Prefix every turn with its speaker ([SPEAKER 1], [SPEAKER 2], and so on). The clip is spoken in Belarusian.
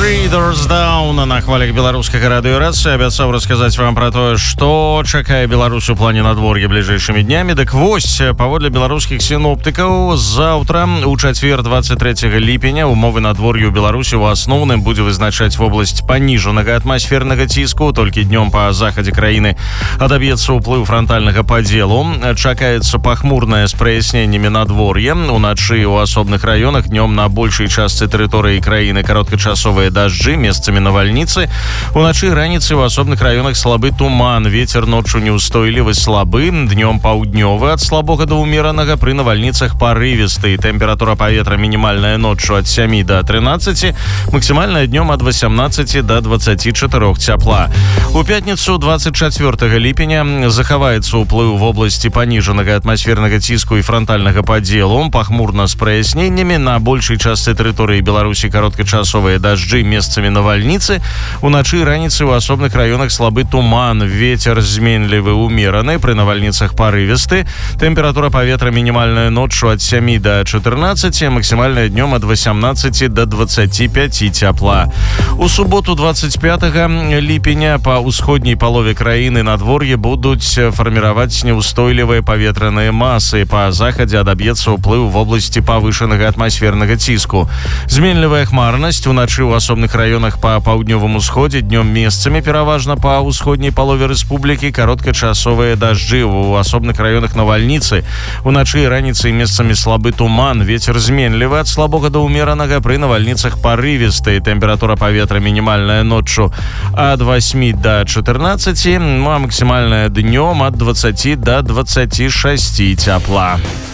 [SPEAKER 1] Three Doors Down на хвалях беларускага радыёрацыі. Абяцаў расказаць вам пра тое, што чакае Беларусь у плане надвор'я бліжэйшымі днямі. Дык вось, паводле беларускіх сіноптыкаў, заўтра, у чацвер 23 ліпеня, умовы надвор'я ў Беларусі ў асноўным будзе вызначаць вобласць паніжанага атмасфернага ціску. Толькі днём па захадзе краіны адаб'ецца ўплыў франтальнага падзелу. Чакаецца пахмурнае з праясненнямі надвор'я. Уначы ў асобных раёнах, днём на большай частцы тэрыторыі краіны кароткачасовыя дажджы, месцамі навальніцы. Уначы і раніцай у асобных раёнах слабы туман, вецер ноччу неўстойлівы слабы, днём паўднёвы ад слабога да ўмеранага, пры навальніцах парывісты. Тэмпература паветра мінімальная ноччу ад 7 да 13, максімальная днём ад 18 да 24 цяпла. У пятніцу 24 ліпеня захаваецца ўплыў в обласці паніжанага атмасфернага ціску і франтальнага падзелу, пахмурна з праясненнямі, на большай частцы тэрыторыі Беларусі кароткачасовыя дажджы, месцамі навальніцы. Уначы і раніцай у асобных раёнах слабы туман, вецер зменлівы умераны, пры навальніцах парывісты. Тэмпература паветра мінімальная ноччу ад 7 да 14, максімальная днём ад 18 да 25 цяпла. У суботу 25 ліпеня па ўсходняй палове краіны надвор'е будуць фарміраваць неўстойлівыя паветраныя масы. Па захадзе адаб'ецца ўплыў в обласці павышанага атмасфернага ціску. Зменлівая хмарнасць, уначы ў асобных раёнах па паўднёвым усходзе, днём месцамі пераважна па ўсходняй палове рэспублікі кароткачасовыя дажджы, у асобных раёнах навальніцы. Уначы і раніцай месцамі слабы туман, вецер зменлівы ад слабога да ўмеранага, пры навальніцах парывісты. Тэмпература паветра мінімальная ноччу ад 8 да 14, а максімальная днём ад 20 да 26 цяпла.